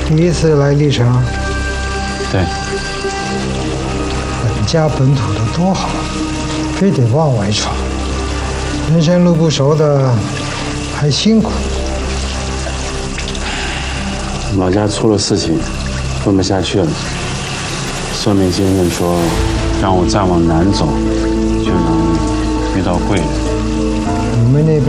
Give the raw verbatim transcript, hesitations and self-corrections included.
第一次来历城， 对， 本家本土的多好，非得往外闯，人生路不熟的还辛苦。 老家出了事情，混不下去了。算命先生说，让我再往南走，就能遇到贵人。 你们那边